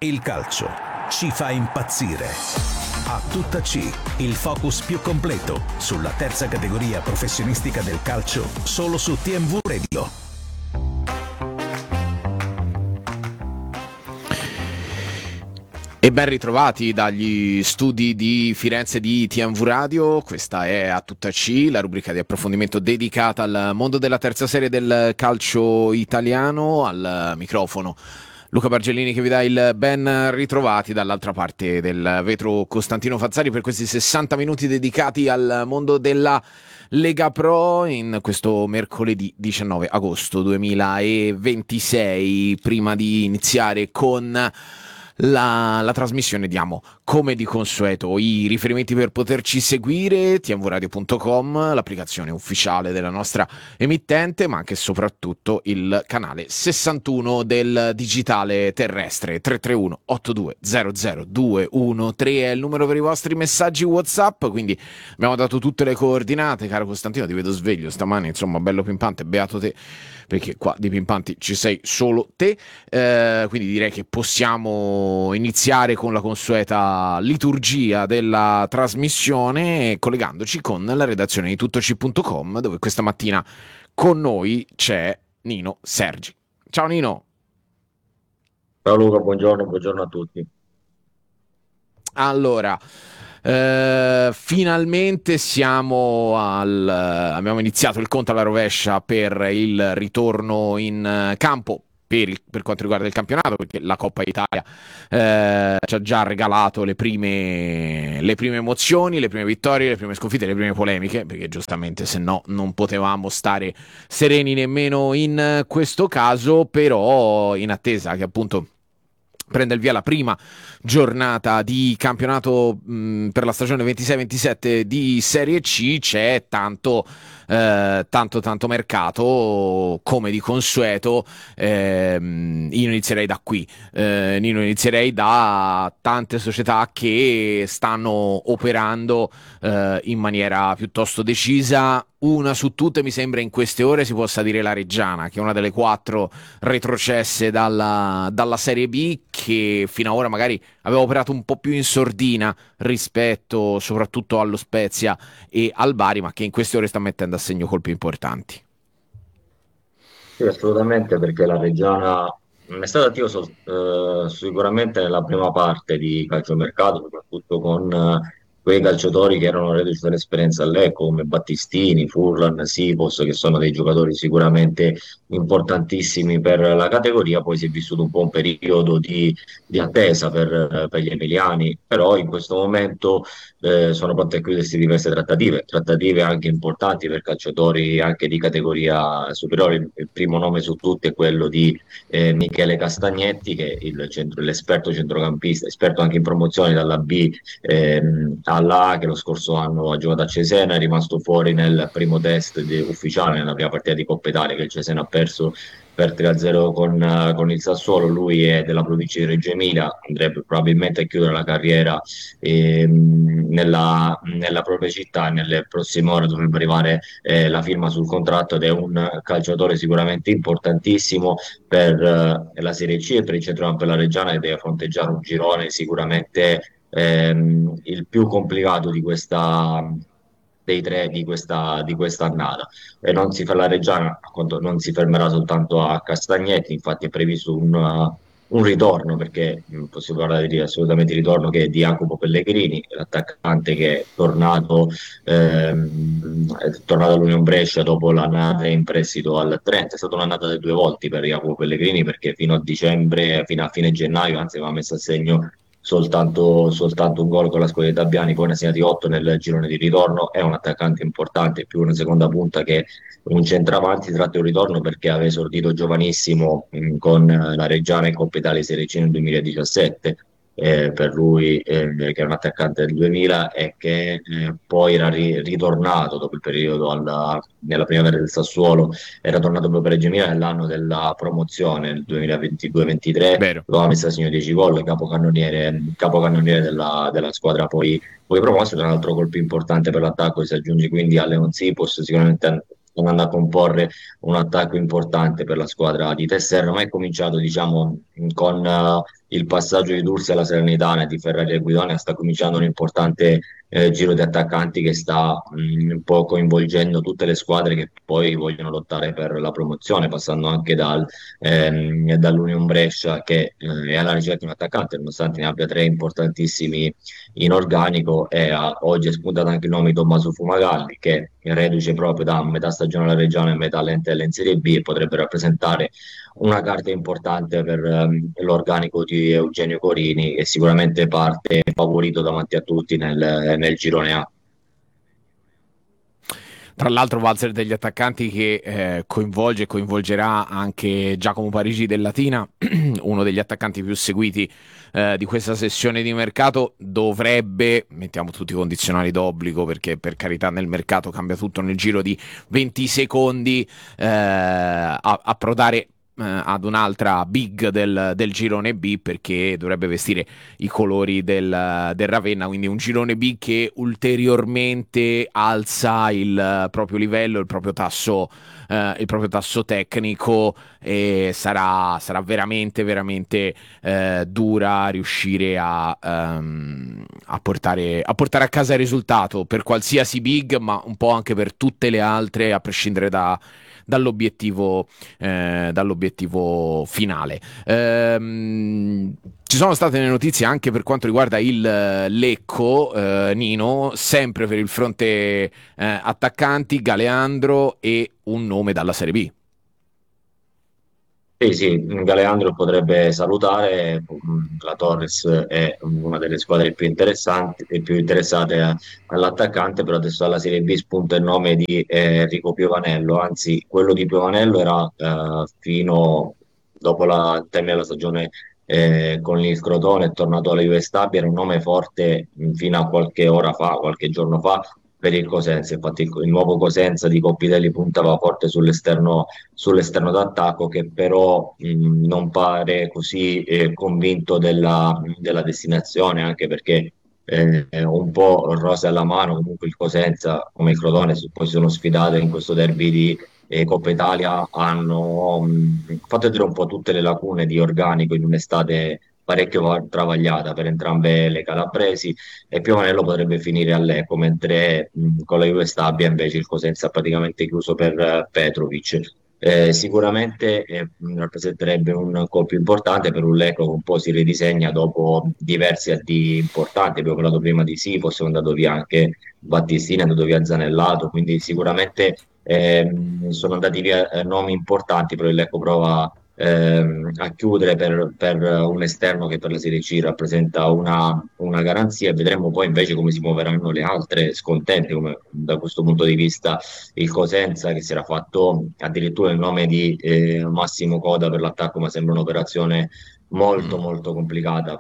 Il calcio ci fa impazzire. A tutta C, il focus più completo sulla terza categoria professionistica del calcio, solo su TMV Radio. E ben ritrovati dagli studi di Firenze di TMV Radio. Questa è A tutta C, la rubrica di approfondimento dedicata al mondo della terza serie del calcio italiano. Al microfono Luca Bargellini che vi dà il ben ritrovati, dall'altra parte del vetro Costantino Fazzari per questi 60 minuti dedicati al mondo della Lega Pro in questo mercoledì 19 agosto 2026. Prima di iniziare con la trasmissione diamo, come di consueto, i riferimenti per poterci seguire: tmvradio.com, l'applicazione ufficiale della nostra emittente, ma anche e soprattutto il canale 61 del digitale terrestre. 331 8200 213 è il numero per i vostri messaggi WhatsApp. Quindi abbiamo dato tutte le coordinate. Caro Costantino, ti vedo sveglio stamane, insomma, bello pimpante, beato te, perché qua di pimpanti ci sei solo te. Quindi direi che possiamo iniziare con la consueta liturgia della trasmissione, collegandoci con la redazione di tuttoc.com, dove questa mattina con noi c'è Nino Sergi. Ciao Nino. Ciao Luca, buongiorno a tutti. Allora, finalmente abbiamo iniziato il conto alla rovescia per il ritorno in campo per quanto riguarda il campionato, perché la Coppa Italia ci ha già regalato le prime emozioni, le prime vittorie, le prime sconfitte, le prime polemiche, perché giustamente se no non potevamo stare sereni nemmeno in questo caso. Però in attesa che appunto prende il via la prima giornata di campionato per la stagione 26-27 di Serie C, c'è tanto mercato, come di consueto. Io inizierei da qui, inizierei da tante società che stanno operando in maniera piuttosto decisa. Una su tutte mi sembra in queste ore si possa dire la Reggiana, che è una delle 4 retrocesse dalla Serie B, che fino ad ora magari aveva operato un po' più in sordina rispetto soprattutto allo Spezia e al Bari, ma che in queste ore sta mettendo a segno colpi importanti. Sì, assolutamente, perché la Reggiana è stata attiva sicuramente nella prima parte di calciomercato, soprattutto con quei calciatori che erano reduci dall'esperienza all'Ecco, come Battistini, Furlan, Sipos, che sono dei giocatori sicuramente importantissimi per la categoria. Poi si è vissuto un po' un periodo di attesa per gli emiliani, però in questo momento sono pronte a chiudersi diverse trattative anche importanti per calciatori anche di categoria superiore. Il primo nome su tutti è quello di Michele Castagnetti, che è l'esperto centrocampista, esperto anche in promozione dalla B alla A, che lo scorso anno ha giocato a Cesena, è rimasto fuori nel primo test ufficiale, nella prima partita di Coppa Italia, che il Cesena ha perso per 3-0 con il Sassuolo. Lui è della provincia di Reggio Emilia, andrebbe probabilmente a chiudere la carriera nella propria città. Nelle prossime ore dovrebbe arrivare la firma sul contratto, ed è un calciatore sicuramente importantissimo per la Serie C e per il centrocampo della Reggiana, che deve fronteggiare un girone sicuramente il più complicato dei 3 di questa annata. E non si fa la Reggiana, non si fermerà soltanto a Castagnetti. Infatti è previsto un ritorno, perché possiamo parlare di assolutamente ritorno, che è di Jacopo Pellegrini, l'attaccante che è tornato all'Union Brescia dopo l'annata in prestito al Trento. È stata un'annata di 2 volte per Jacopo Pellegrini, perché fino a dicembre, fino a fine gennaio, anzi, aveva messo a segno soltanto un gol con la squadra di Dabbiani, poi ne ha segnati 8 nel girone di ritorno. È un attaccante importante, più una seconda punta che un centravanti. Si tratta di un ritorno perché aveva esordito giovanissimo con la Reggiana in Coppa Italia Serie C nel 2017. Per lui, che è un attaccante del 2000 e che poi era ritornato dopo il periodo nella primavera del Sassuolo. Era tornato proprio per Reggio Emilia nell'anno della promozione, nel 2022-23, Vero. lo ha messo a segno 10 gol, capocannoniere della squadra poi promosso. Tra l'altro colpo importante per l'attacco, si aggiunge quindi a Leon Sipos, sicuramente andando a comporre un attacco importante per la squadra di Tesserno, ma è cominciato, diciamo, con il passaggio di Dursi alla Salernitana e di Ferrari e Guidonia, sta cominciando un importante giro di attaccanti che sta un po' coinvolgendo tutte le squadre che poi vogliono lottare per la promozione, passando anche dall'Union Brescia che è alla ricerca di un attaccante, nonostante ne abbia tre importantissimi in organico, e oggi è spuntato anche il nome di Tommaso Fumagalli, che è reduce proprio da metà stagione alla Reggiana e metà Lentella in Serie B, e potrebbe rappresentare una carta importante per l'organico di Eugenio Corini, e sicuramente parte favorito davanti a tutti nel girone A. Tra l'altro valzer degli attaccanti che coinvolge e coinvolgerà anche Giacomo Parigi del Latina, uno degli attaccanti più seguiti di questa sessione di mercato. Dovrebbe, mettiamo tutti i condizionali d'obbligo perché per carità nel mercato cambia tutto nel giro di 20 secondi, approdare ad un'altra big del girone B, perché dovrebbe vestire i colori del Ravenna, quindi un girone B che ulteriormente alza il proprio livello, il proprio tasso tecnico, e sarà veramente dura riuscire a portare a casa il risultato per qualsiasi big, ma un po' anche per tutte le altre, a prescindere dall'obiettivo finale. Ci sono state le notizie anche per quanto riguarda il Lecco, Nino, sempre per il fronte attaccanti, Galeandro e un nome dalla Serie B. Sì, sì, Galeandro potrebbe salutare, la Torres è una delle squadre più interessanti e più interessate all'attaccante, però adesso alla Serie B spunta il nome di Enrico Piovanello, anzi quello di Piovanello era fino dopo la termine della stagione con il Crotone, è tornato alla Juve Stabia, era un nome forte fino a qualche ora fa, qualche giorno fa, per il Cosenza. Infatti il nuovo Cosenza di Coppitelli puntava forte sull'esterno d'attacco, che però non pare così convinto della destinazione, anche perché un po' rose alla mano. Comunque il Cosenza, come il Crotone, poi si sono sfidate in questo derby di Coppa Italia, hanno fatto vedere un po' tutte le lacune di organico in un'estate parecchio travagliata per entrambe le calabresi, e Piovanello potrebbe finire a Lecco, mentre con la Juve Stabia invece il Cosenza ha praticamente chiuso per Petrovic. Sicuramente rappresenterebbe un colpo importante per un Lecco che un po' si ridisegna dopo diversi addi importanti. Abbiamo parlato prima di Sifos, è andato via anche Battistini, è andato via Zanellato, quindi sicuramente sono andati via nomi importanti, però il Lecco prova a chiudere per un esterno che per la Serie C rappresenta una garanzia, e vedremo poi invece come si muoveranno le altre scontente, come da questo punto di vista il Cosenza, che si era fatto addirittura il nome di Massimo Coda per l'attacco, ma sembra un'operazione molto molto complicata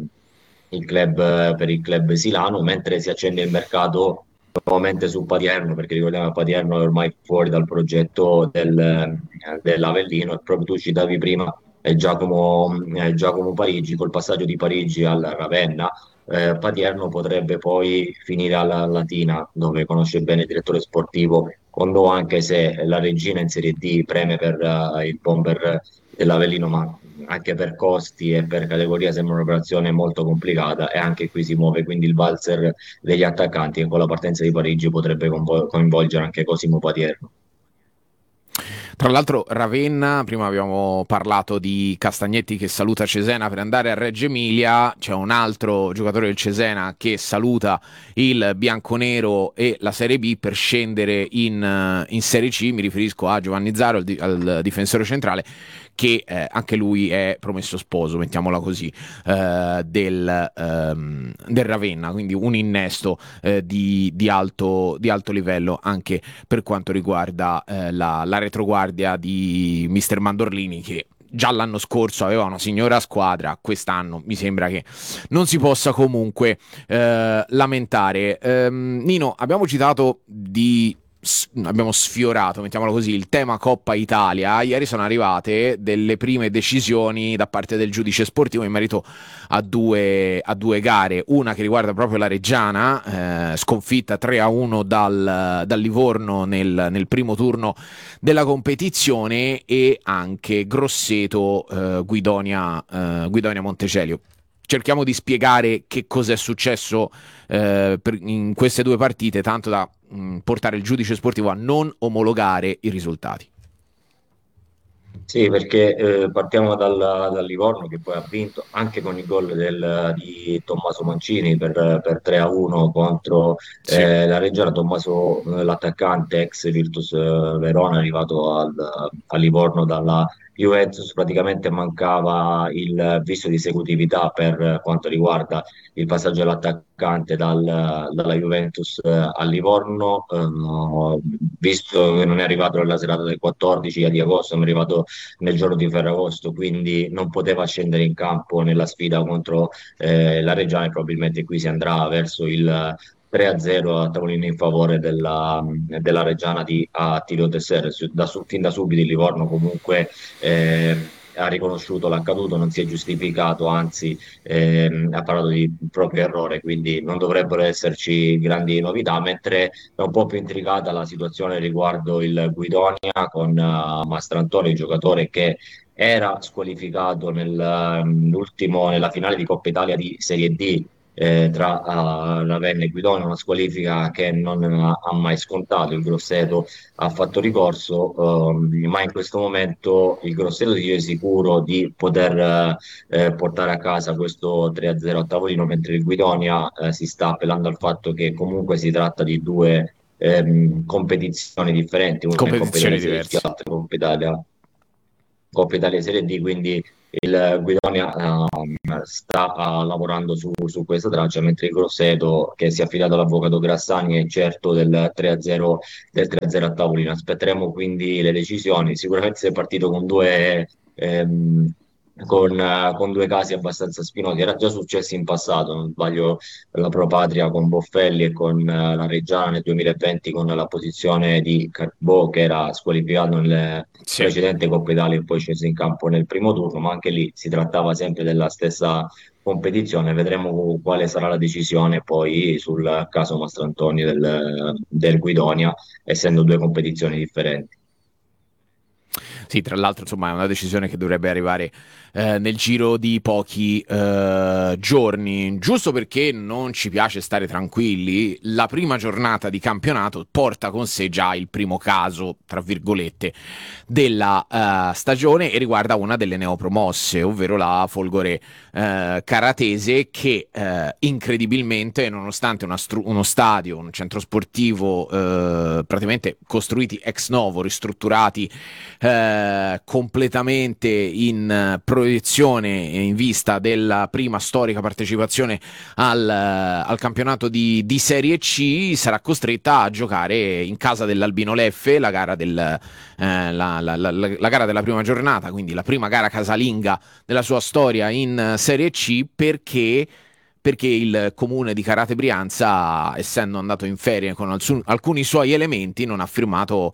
per il club silano, mentre si accende il mercato nuovamente su Patierno, perché ricordiamo che Patierno è ormai fuori dal progetto dell'Avellino, e proprio tu citavi prima Giacomo Parigi. Col passaggio di Parigi al Ravenna, Patierno potrebbe poi finire alla Latina, dove conosce bene il direttore sportivo Condò, anche se la regina in Serie D preme per il bomber dell'Avellino, ma anche per costi e per categoria sembra un'operazione molto complicata, e anche qui si muove quindi il valzer degli attaccanti, che con la partenza di Parigi potrebbe coinvolgere anche Cosimo Patierno. Tra l'altro Ravenna, prima abbiamo parlato di Castagnetti che saluta Cesena per andare a Reggio Emilia, c'è un altro giocatore del Cesena che saluta il bianconero e la Serie B per scendere in Serie C. Mi riferisco a Giovanni Zaro, al difensore centrale, che anche lui è promesso sposo, mettiamola così, del Ravenna, quindi un innesto di alto livello anche per quanto riguarda la retroguardia di Mister Mandorlini, che già l'anno scorso aveva una signora squadra, quest'anno mi sembra che non si possa comunque lamentare. Nino, abbiamo citato di abbiamo sfiorato, mettiamolo così, il tema Coppa Italia. Ieri sono arrivate delle prime decisioni da parte del giudice sportivo in merito a due gare, una che riguarda proprio la Reggiana, sconfitta 3-1 dal Livorno nel primo turno della competizione, e anche Grosseto Guidonia Montecelio. Cerchiamo di spiegare che cos'è successo in queste due partite, tanto da portare il giudice sportivo a non omologare i risultati. Sì, perché partiamo dal Livorno che poi ha vinto anche con il gol di Tommaso Mancini per 3-1 contro Sì. la Reggiana. Tommaso, l'attaccante ex Virtus Verona, arrivato al Livorno dalla Juventus, praticamente mancava il visto di esecutività per quanto riguarda il passaggio dell'attaccante dalla Juventus al Livorno, visto che non è arrivato nella serata del 14 di agosto, è arrivato nel giorno di Ferragosto, quindi non poteva scendere in campo nella sfida contro la Reggiana, e probabilmente qui si andrà verso il 3-0 a tavolino in favore della Reggiana di Attilio Tesser. Fin da subito il Livorno comunque ha riconosciuto l'accaduto, non si è giustificato, anzi ha parlato di proprio errore, quindi non dovrebbero esserci grandi novità, mentre è un po' più intricata la situazione riguardo il Guidonia con Mastrantoni, il giocatore che era squalificato nella finale di Coppa Italia di Serie D tra Ravenna e Guidonia, una squalifica che non ha mai scontato. Il Grosseto ha fatto ricorso, ma in questo momento il Grosseto si è sicuro di poter portare a casa questo 3-0 a tavolino, mentre il Guidonia si sta appellando al fatto che comunque si tratta di due competizioni differenti, una è Coppa Competizioni Italia Serie C, diverse. l'altra è Coppa Italia Serie D, quindi il Guidonia sta lavorando su questa traccia, mentre il Grosseto, che si è affidato all'avvocato Grassani, è certo del 3-0, del 3-0 a tavolino. Aspetteremo quindi le decisioni. Sicuramente si è partito con due casi abbastanza spinosi. Era già successo in passato, non sbaglio, la Pro Patria con Boffelli e con la Reggiana nel 2020 con la posizione di Carbo, che era squalificato nelle Sì. precedente Coppa Italia e poi sceso in campo nel primo turno, ma anche lì si trattava sempre della stessa competizione. Vedremo quale sarà la decisione poi sul caso Mastrantonio del Guidonia, essendo due competizioni differenti. Sì, tra l'altro, insomma, è una decisione che dovrebbe arrivare nel giro di pochi giorni, giusto perché non ci piace stare tranquilli. La prima giornata di campionato porta con sé già il primo caso, tra virgolette, della stagione, e riguarda una delle neopromosse, ovvero la Folgore Caratese, che incredibilmente, nonostante uno stadio, un centro sportivo praticamente costruiti ex novo, ristrutturati completamente in proiezione in vista della prima storica partecipazione al campionato di Serie C, sarà costretta a giocare in casa dell'Albino Leffe la gara la gara della prima giornata, quindi la prima gara casalinga della sua storia in Serie C, perché il comune di Carate Brianza, essendo andato in ferie con alcuni suoi elementi, non ha firmato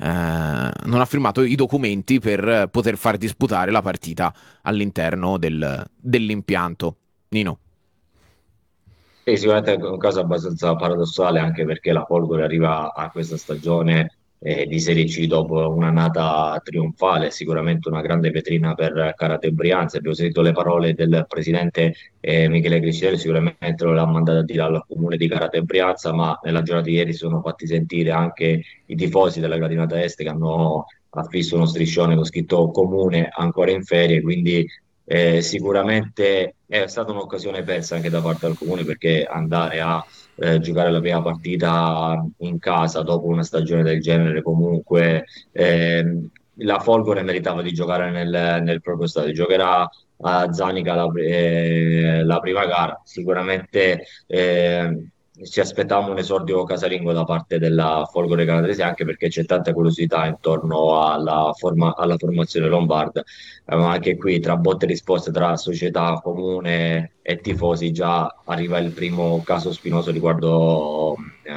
i documenti per poter far disputare la partita all'interno dell'impianto. Nino. Sì, sicuramente è un caso abbastanza paradossale, anche perché la Folgore arriva a questa stagione di Serie C dopo un'annata trionfale, sicuramente una grande vetrina per Karate Brianza. Abbiamo sentito le parole del presidente Michele Cristiello, sicuramente lo ha mandato a dire al comune di Karate Brianza, ma nella giornata di ieri si sono fatti sentire anche i tifosi della Gradinata Est, che hanno affisso uno striscione con scritto comune ancora in ferie, quindi sicuramente è stata un'occasione persa anche da parte del comune, perché andare a giocare la prima partita in casa dopo una stagione del genere, comunque la Folgore meritava di giocare nel proprio stadio. Giocherà a Zanica la prima gara. Sicuramente ci aspettavamo un esordio casalingo da parte della Folgore Calatrese, anche perché c'è tanta curiosità intorno alla formazione lombarda. Ma anche qui, tra botte e risposte tra società, comune e tifosi, già arriva il primo caso spinoso riguardo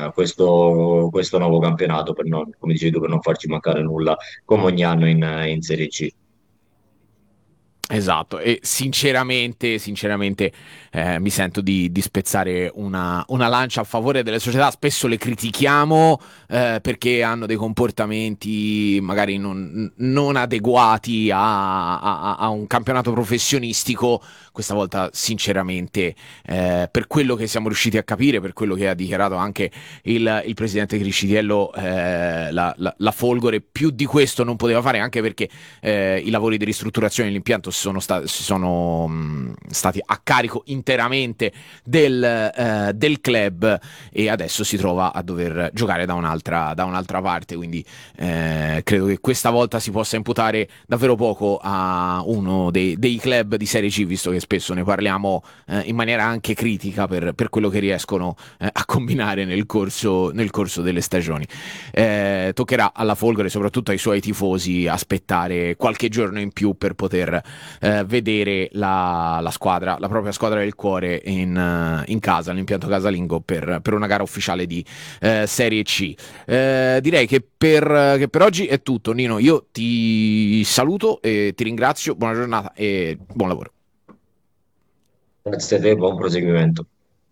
questo nuovo campionato, per non, come dicevi tu, per non farci mancare nulla come ogni anno in Serie C. Esatto, e sinceramente mi sento di spezzare una lancia a favore delle società. Spesso le critichiamo perché hanno dei comportamenti magari non adeguati a un campionato professionistico. Questa volta, sinceramente, per quello che siamo riusciti a capire, per quello che ha dichiarato anche il presidente Criscitiello, la Folgore più di questo non poteva fare, anche perché i lavori di ristrutturazione dell'impianto sono stati a carico interamente del club, e adesso si trova a dover giocare da un'altra parte, quindi credo che questa volta si possa imputare davvero poco a uno dei club di Serie C, visto che spesso ne parliamo in maniera anche critica per quello che riescono a combinare nel corso delle stagioni. Toccherà alla Folgore, soprattutto ai suoi tifosi, aspettare qualche giorno in più per poter vedere la squadra, la propria squadra del cuore in casa, all'impianto casalingo, per una gara ufficiale di Serie C. Direi che per oggi è tutto, Nino. Io ti saluto e ti ringrazio, buona giornata e buon lavoro. Grazie a te, buon proseguimento.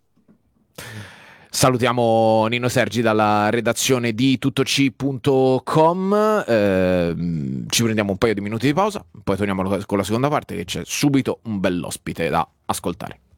Salutiamo Nino Sergi dalla redazione di tuttoc.com. Ci prendiamo un paio di minuti di pausa, poi torniamo con la seconda parte, che c'è subito un bell'ospite da ascoltare.